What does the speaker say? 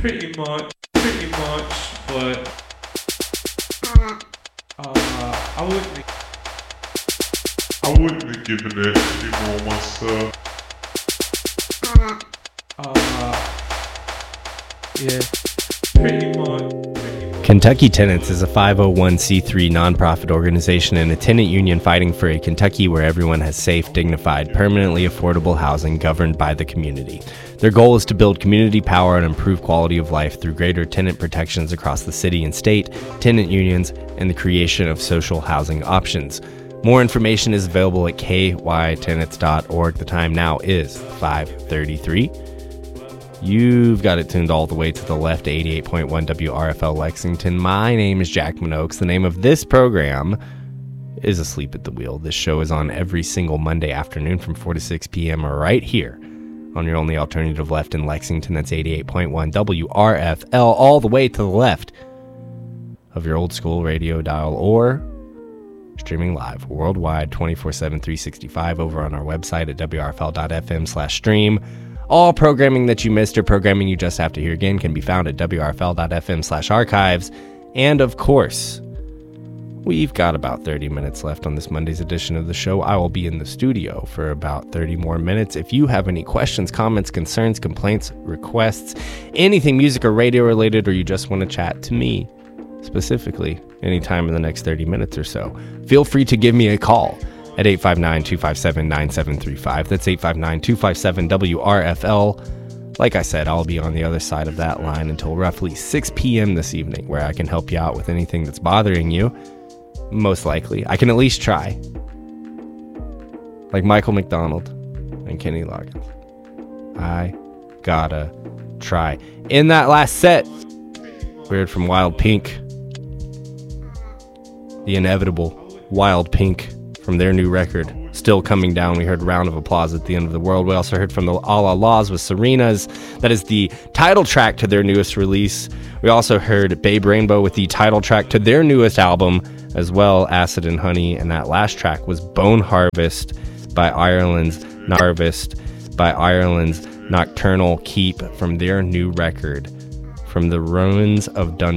Pretty much, but I wouldn't have given it any more myself. Yeah, pretty much. Kentucky Tenants is a 501c3 nonprofit organization and a tenant union fighting for a Kentucky where everyone has safe, dignified, permanently affordable housing governed by the community. Their goal is to build community power and improve quality of life through greater tenant protections across the city and state, tenant unions, and the creation of social housing options. More information is available at kytenants.org. The time now is 5:33. You've got it tuned all the way to the left, 88.1 WRFL Lexington. My name is Jack Minogues. The name of this program is Asleep at the Wheel. This show is on every single Monday afternoon from 4 to 6 p.m. right here on your only alternative left in Lexington. That's 88.1 WRFL, all the way to the left of your old school radio dial or streaming live worldwide 24/7, 365 over on our website at wrfl.fm/stream. All programming that you missed or programming you just have to hear again can be found at wrfl.fm/archives. And of course, we've got about 30 minutes left on this Monday's edition of the show. I will be in the studio for about 30 more minutes. If you have any questions, comments, concerns, complaints, requests, anything music or radio related, or you just want to chat to me specifically anytime in the next 30 minutes or so, feel free to give me a call at 859-257-9735. That's 859-257-WRFL. Like I said, I'll be on the other side of that line until roughly 6 p.m. this evening, where I can help you out with anything that's bothering you. Most likely. I can at least try. Like Michael McDonald and Kenny Loggins. I gotta try. In that last set, we heard from Wild Pink. The inevitable Wild Pink from their new record, Still Coming Down. We heard Round of Applause at the End of the World. We also heard from the A La Laws with Serenas. That is the title track to their newest release. We also heard Babe Rainbow with the title track to their newest album, as well, Acid and Honey. And that last track was Bone Harvest by Ireland's Nocturnal Keep from their new record, From the Ruins of Dundee.